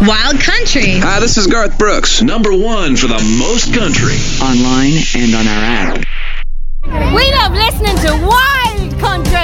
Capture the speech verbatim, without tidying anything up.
Wild Country. Hi, this is Garth Brooks. Number one for the most country. Online and on our app. We love listening to Wild Country.